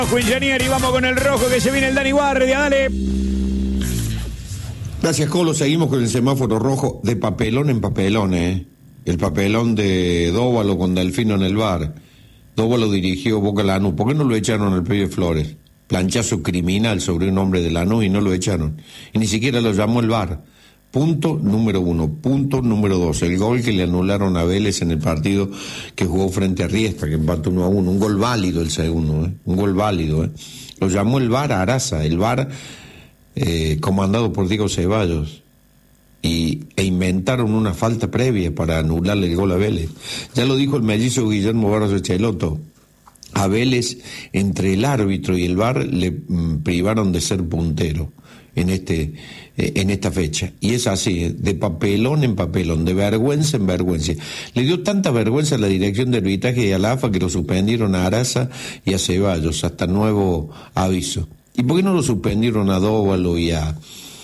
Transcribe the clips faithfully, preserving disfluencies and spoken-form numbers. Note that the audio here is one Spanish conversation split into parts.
Rojo, Ingenieri, vamos con el rojo que se viene el Dani Guardia, dale. Gracias, Colo. Seguimos con el semáforo rojo de papelón en papelón, ¿eh? El papelón de Dóvalo con Delfino en el V A R. Dóvalo dirigió Boca Lanús. ¿Por qué no lo echaron al Pibe Flores? Planchazo criminal sobre un hombre de Lanús y no lo echaron. Y ni siquiera lo llamó el V A R. Punto número uno. Punto número dos. El gol que le anularon a Vélez en el partido que jugó frente a Riestra, que empató uno a uno. Un gol válido el segundo, ¿eh? Un gol válido, ¿eh? Lo llamó el V A R a Araza. El V A R eh, comandado por Diego Ceballos. Y, e inventaron una falta previa para anularle el gol a Vélez. Ya lo dijo el mellizo Guillermo Barros Echeloto. A Vélez, entre el árbitro y el V A R, le mm, privaron de ser puntero en este eh, en esta fecha. Y es así, de papelón en papelón, de vergüenza en vergüenza. Le dio tanta vergüenza a la dirección de arbitraje y a la A F A que lo suspendieron a Araza y a Ceballos, hasta nuevo aviso. ¿Y por qué no lo suspendieron a Dóvalo y a,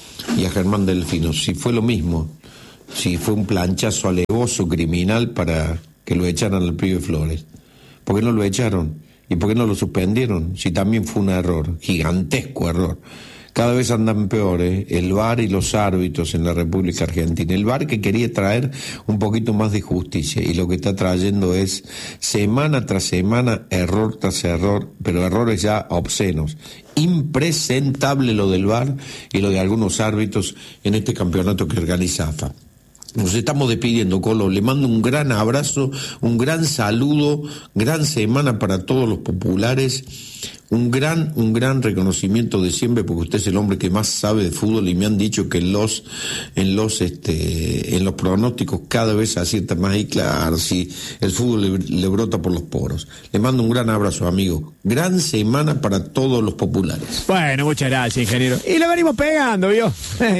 y a Germán Delfino? Si fue lo mismo, si fue un planchazo alevoso, criminal, para que lo echaran al Pibe Flores. ¿Por qué no lo echaron? ¿Y por qué no lo suspendieron? Si también fue un error, gigantesco error. Cada vez andan peores, ¿eh? El V A R y los árbitros en la República Argentina. El V A R que quería traer un poquito más de justicia y lo que está trayendo es semana tras semana, error tras error, pero errores ya obscenos. Impresentable lo del V A R y lo de algunos árbitros en este campeonato que organiza A F A. Nos estamos despidiendo, Colo. Le mando un gran abrazo, un gran saludo, gran semana para todos los populares, un gran, un gran reconocimiento de siempre, porque usted es el hombre que más sabe de fútbol y me han dicho que en los, en los, este, en los pronósticos cada vez acierta más y claro, si el fútbol le, le brota por los poros. Le mando un gran abrazo, amigo. Gran semana para todos los populares. Bueno, muchas gracias, ingeniero. Y le venimos pegando, ¿vio?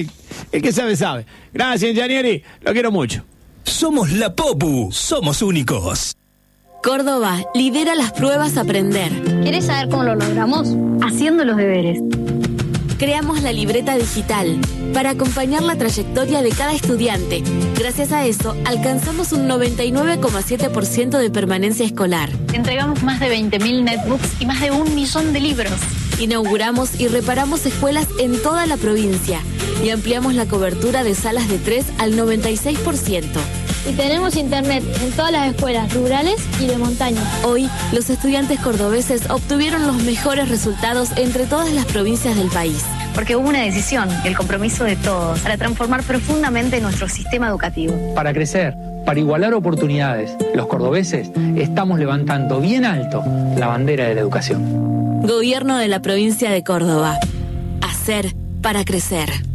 El que sabe, sabe. Gracias, Ingenieri. Lo quiero mucho. Somos la Popu. Somos únicos. Córdoba lidera las pruebas Aprender. ¿Querés saber cómo lo logramos? Haciendo los deberes. Creamos la libreta digital para acompañar la trayectoria de cada estudiante. Gracias a eso, alcanzamos un noventa y nueve coma siete por ciento de permanencia escolar. Entregamos más de veinte mil netbooks y más de un millón de libros. Inauguramos y reparamos escuelas en toda la provincia y ampliamos la cobertura de salas de tres al noventa y seis por ciento. Y tenemos internet en todas las escuelas rurales y de montaña. Hoy, los estudiantes cordobeses obtuvieron los mejores resultados entre todas las provincias del país. Porque hubo una decisión y el compromiso de todos para transformar profundamente nuestro sistema educativo. Para crecer, para igualar oportunidades, los cordobeses estamos levantando bien alto la bandera de la educación. Gobierno de la provincia de Córdoba. Hacer para crecer.